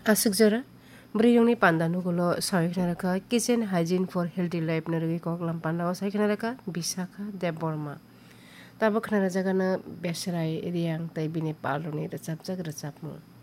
Asik jara Briyongni pandanugulo sawikhna Kitchen Hygiene for Healthy Life narugi koklam pandao sawikhna Bisakha Deborma. Tabo khana jagana besrai riang tai bini paloni recapjak recapmu.